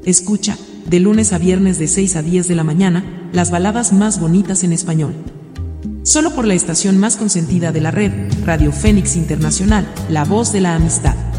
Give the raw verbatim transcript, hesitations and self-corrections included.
Escucha, de lunes a viernes de seis a diez de la mañana, las baladas más bonitas en español. Solo por la estación más consentida de la red, Radio Fénix Internacional, la voz de la amistad.